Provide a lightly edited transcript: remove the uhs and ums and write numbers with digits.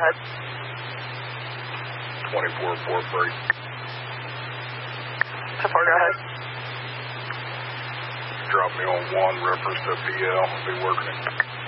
ahead. 24-4 break. 10-4, go ahead. Drop me on 1, reference to PL. I'll be working it.